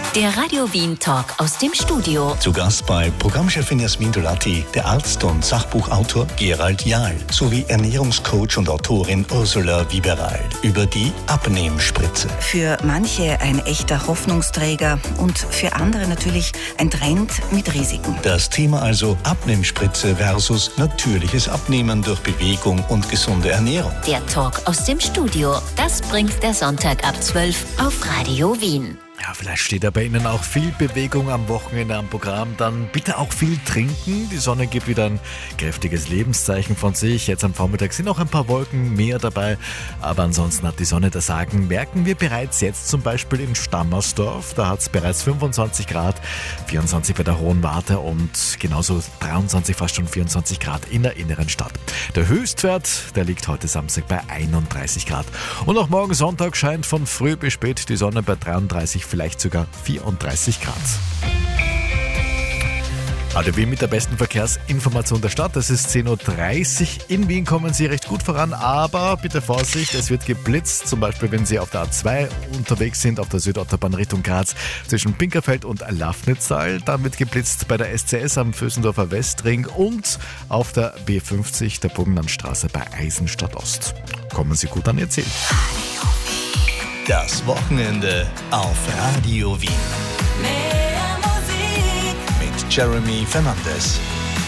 Der Radio Wien Talk aus dem Studio. Zu Gast bei Programmchefin Jasmin Dolatti, der Arzt und Sachbuchautor Gerald Jahl sowie Ernährungscoach und Autorin Ursula Wieberald über die Abnehmspritze. Für manche ein echter Hoffnungsträger und für andere natürlich ein Trend mit Risiken. Das Thema also Abnehmspritze versus natürliches Abnehmen durch Bewegung und gesunde Ernährung. Der Talk aus dem Studio. Das bringt der Sonntag ab 12 auf Radio Wien. Ja, vielleicht steht ja bei Ihnen auch viel Bewegung am Wochenende am Programm. Dann bitte auch viel trinken. Die Sonne gibt wieder ein kräftiges Lebenszeichen von sich. Jetzt am Vormittag sind auch ein paar Wolken mehr dabei. Aber ansonsten hat die Sonne das Sagen. Merken wir bereits jetzt zum Beispiel in Stammersdorf. Da hat es bereits 25 Grad, 24 bei der Hohen Warte und genauso 23, fast schon 24 Grad in der inneren Stadt. Der Höchstwert, der liegt heute Samstag bei 31 Grad. Und auch morgen Sonntag scheint von früh bis spät die Sonne bei 33, vielleicht sogar 34 Grad. Radio Wien mit der besten Verkehrsinformation der Stadt. Es ist 10.30 Uhr. In Wien kommen Sie recht gut voran, aber bitte Vorsicht, es wird geblitzt. Zum Beispiel, wenn Sie auf der A2 unterwegs sind, auf der Südautobahn Richtung Graz, zwischen Pinkerfeld und Lafnitztal. Dann wird geblitzt bei der SCS am Vösendorfer Westring und auf der B50 der Burgenlandstraße bei Eisenstadt Ost. Kommen Sie gut an Ihr Ziel. Das Wochenende auf Radio Wien. Mit Jeremy Fernandes.